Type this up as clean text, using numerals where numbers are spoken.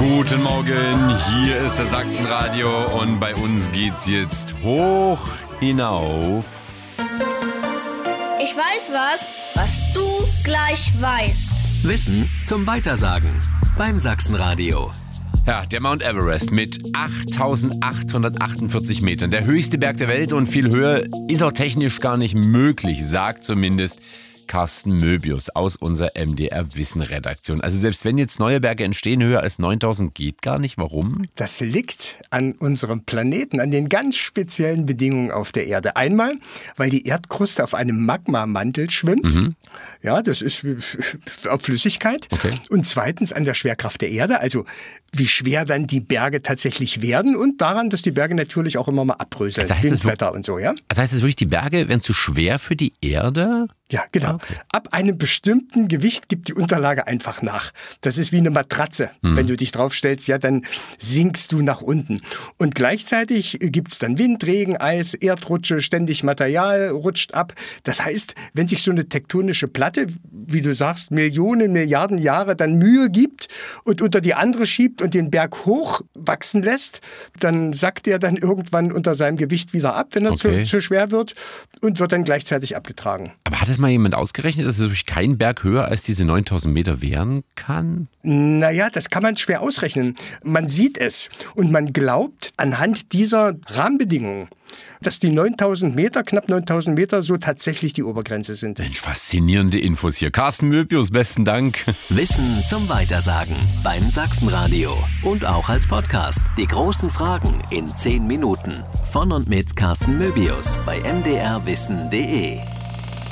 Guten Morgen, hier ist das Sachsenradio und bei uns geht's jetzt hoch hinauf. Ich weiß was du gleich weißt. Wissen zum Weitersagen beim Sachsenradio. Ja, der Mount Everest mit 8.848 Metern, der höchste Berg der Welt und viel höher ist auch technisch gar nicht möglich, sagt zumindest Carsten Möbius aus unserer MDR-Wissen-Redaktion. Also selbst wenn jetzt neue Berge entstehen, höher als 9.000 geht gar nicht. Warum? Das liegt an unserem Planeten, an den ganz speziellen Bedingungen auf der Erde. Einmal, weil die Erdkruste auf einem Magmamantel schwimmt. Ja, das ist auf Flüssigkeit. Okay. Und zweitens an der Schwerkraft der Erde, also wie schwer dann die Berge tatsächlich werden und daran, dass die Berge natürlich auch immer mal abbröseln, Also heißt Windwetter und so, ja? Das heißt wirklich, die Berge werden zu schwer für die Erde? Ja, genau. Okay. Ab einem bestimmten Gewicht gibt die Unterlage einfach nach. Das ist wie eine Matratze. Wenn du dich draufstellst, ja, dann sinkst du nach unten. Und gleichzeitig gibt's dann Wind, Regen, Eis, Erdrutsche, ständig Material rutscht ab. Das heißt, wenn sich so eine tektonische Platte, wie du sagst, Millionen, Milliarden Jahre dann Mühe gibt und unter die andere schiebt und den Berg hoch wachsen lässt, dann sackt er dann irgendwann unter seinem Gewicht wieder ab, wenn er zu schwer wird und wird dann gleichzeitig abgetragen. Aber hat es mal jemand ausgerechnet, dass es wirklich kein Berg höher als diese 9.000 Meter werden kann? Naja, das kann man schwer ausrechnen. Man sieht es und man glaubt anhand dieser Rahmenbedingungen, dass die 9.000 Meter, knapp 9.000 Meter, so tatsächlich die Obergrenze sind. Mensch, faszinierende Infos hier. Carsten Möbius, besten Dank. Wissen zum Weitersagen beim Sachsenradio. Und auch als Podcast. Die großen Fragen in 10 Minuten. Von und mit Carsten Möbius bei mdrwissen.de.